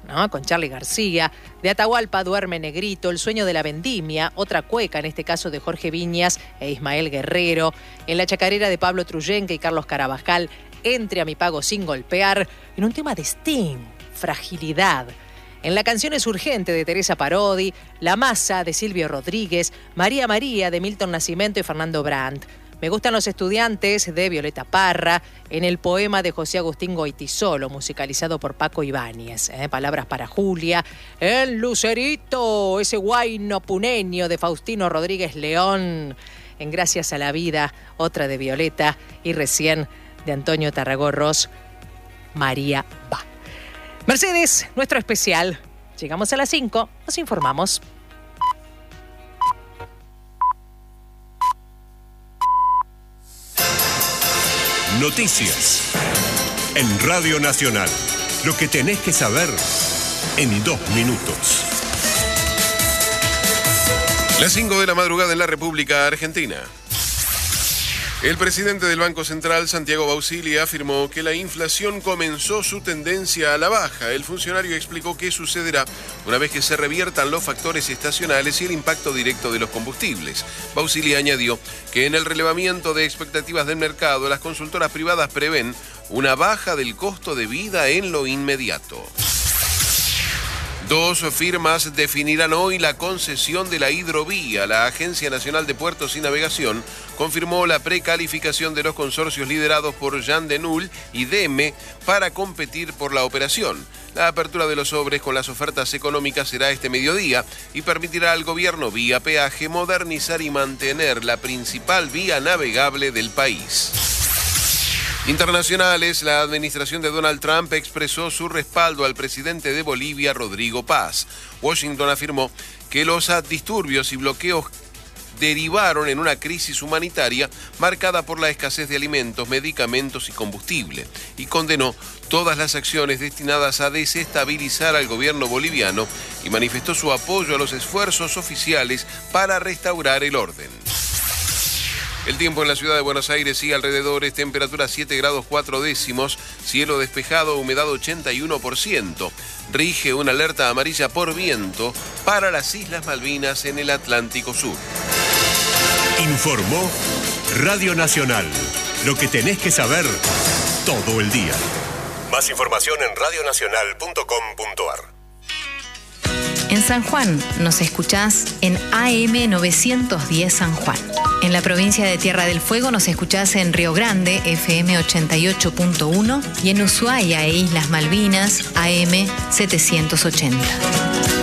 ¿no? Con Charly García. De Atahualpa, Duerme Negrito, El sueño de la vendimia, otra cueca, en este caso de Jorge Viñas e Ismael Guerrero. En La chacarera de Pablo Truyenque y Carlos Carabajal, Entre a mi pago sin golpear. En un tema de Sting, Fragilidad. En La canción es urgente de Teresa Parodi, La masa de Silvio Rodríguez, María María de Milton Nascimento y Fernando Brandt. Me gustan los estudiantes de Violeta Parra, en el poema de José Agustín Goitisolo, musicalizado por Paco Ibáñez. Palabras para Julia. El Lucerito, ese guayno puneño de Faustino Rodríguez León. En Gracias a la vida, otra de Violeta. Y recién de Antonio Tarragorros, María va. Mercedes, nuestro especial. Llegamos a las 5, nos informamos. Noticias en Radio Nacional. Lo que tenés que saber en 2 minutos. Las 5 de la madrugada en la República Argentina. El presidente del Banco Central, Santiago Bausili, afirmó que la inflación comenzó su tendencia a la baja. El funcionario explicó qué sucederá una vez que se reviertan los factores estacionales y el impacto directo de los combustibles. Bausili añadió que en el relevamiento de expectativas del mercado, las consultoras privadas prevén una baja del costo de vida en lo inmediato. 2 firmas definirán hoy la concesión de la hidrovía. La Agencia Nacional de Puertos y Navegación confirmó la precalificación de los consorcios liderados por Jean Denul y DEME para competir por la operación. La apertura de los sobres con las ofertas económicas será este mediodía y permitirá al gobierno vía peaje modernizar y mantener la principal vía navegable del país. Internacionales, la administración de Donald Trump expresó su respaldo al presidente de Bolivia, Rodrigo Paz. Washington afirmó que los disturbios y bloqueos derivaron en una crisis humanitaria marcada por la escasez de alimentos, medicamentos y combustible, y condenó todas las acciones destinadas a desestabilizar al gobierno boliviano y manifestó su apoyo a los esfuerzos oficiales para restaurar el orden. El tiempo en la ciudad de Buenos Aires y alrededores, temperatura 7 grados 4 décimos, cielo despejado, humedad 81%. Rige una alerta amarilla por viento para las Islas Malvinas en el Atlántico Sur. Informó Radio Nacional. Lo que tenés que saber todo el día. Más información en radionacional.com.ar. En San Juan nos escuchás en AM 910 San Juan. En la provincia de Tierra del Fuego nos escuchás en Río Grande, FM 88.1, y en Ushuaia e Islas Malvinas, AM 780.